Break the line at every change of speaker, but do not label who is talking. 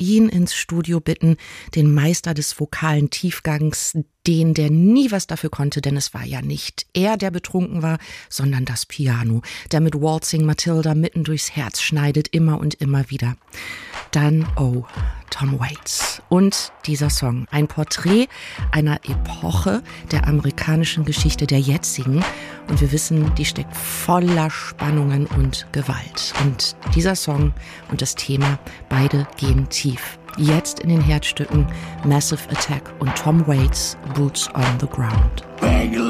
ihn ins Studio bitten, den Meister des vokalen Tiefgangs, den, der nie was dafür konnte, denn es war ja nicht er, der betrunken war, sondern das Piano, der mit Waltzing Matilda mitten durchs Herz schneidet, immer und immer wieder. Dann, oh, Tom Waits. Und dieser Song, ein Porträt einer Epoche der amerikanischen Geschichte, der jetzigen. Und wir wissen, die steckt voller Spannungen und Gewalt. Und dieser Song und das Thema, beide gehen tief. Jetzt in den Herzstücken Massive Attack und Tom Waits, Boots on the Ground.